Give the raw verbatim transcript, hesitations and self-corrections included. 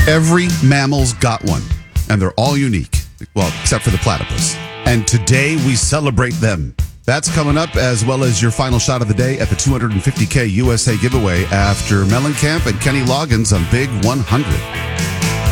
Every mammal's got one, and they're all unique. Well, except for the platypus. And today we celebrate them. That's coming up, as well as your final shot of the day at the two hundred fifty K U S A giveaway after Mellencamp and Kenny Loggins on Big one hundred.